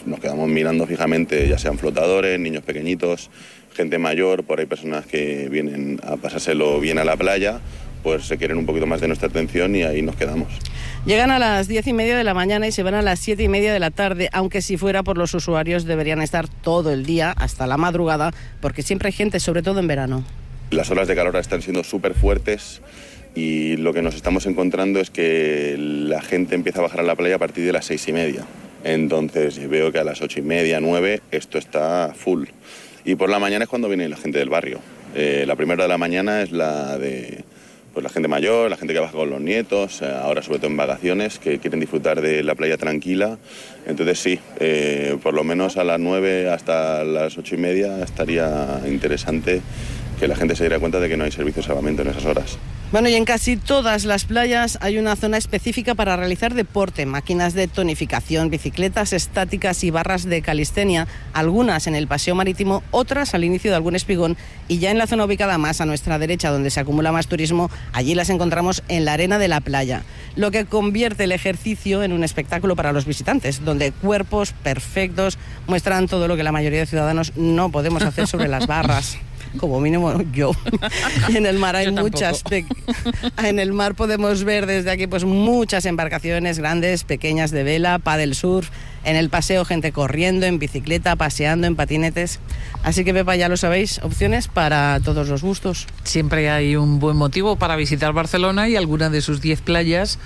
nos quedamos mirando fijamente, ya sean flotadores, niños pequeñitos, gente mayor, por ahí personas que vienen a pasárselo bien a la playa, pues se quieren un poquito más de nuestra atención y ahí nos quedamos. Llegan a las 10:30 de la mañana y se van a las 7:30 de la tarde, aunque si fuera por los usuarios deberían estar todo el día, hasta la madrugada, porque siempre hay gente, sobre todo en verano. Las olas de calor están siendo súper fuertes y lo que nos estamos encontrando es que la gente empieza a bajar a la playa a partir de las 6:30. Entonces veo que a las 8:30, 9, esto está full. Y por la mañana es cuando viene la gente del barrio. La primera de la mañana es la de pues la gente mayor, la gente que baja con los nietos, ahora sobre todo en vacaciones, que quieren disfrutar de la playa tranquila. Entonces sí, por lo menos a las 9 hasta las 8:30 estaría interesante que la gente se diera cuenta de que no hay servicio de salvamento en esas horas. Bueno, y en casi todas las playas hay una zona específica para realizar deporte, máquinas de tonificación, bicicletas estáticas y barras de calistenia, algunas en el paseo marítimo, otras al inicio de algún espigón, y ya en la zona ubicada más a nuestra derecha, donde se acumula más turismo, allí las encontramos en la arena de la playa, lo que convierte el ejercicio en un espectáculo para los visitantes, donde cuerpos perfectos muestran todo lo que la mayoría de ciudadanos no podemos hacer sobre las barras. Como mínimo yo. Y en el mar hay muchas. En el mar podemos ver desde aquí pues muchas embarcaciones grandes, pequeñas de vela, paddle surf. En el paseo gente corriendo, en bicicleta, paseando, en patinetes. Así que, Pepa, ya lo sabéis, opciones para todos los gustos. Siempre hay un buen motivo para visitar Barcelona y alguna de sus 10 playas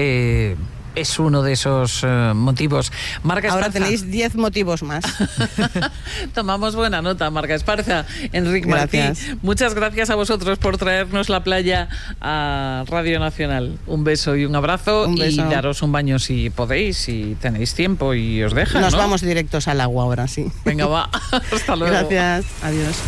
es uno de esos motivos. Marga Esparza. Ahora tenéis 10 motivos más. Tomamos buena nota, Marga Esparza. Enric Martí, muchas gracias a vosotros por traernos la playa a Radio Nacional. Un beso y un abrazo. Y daros un baño si podéis, si tenéis tiempo y os dejan. Nos vamos directos al agua ahora, sí. Venga, va. Hasta luego. Gracias. Adiós.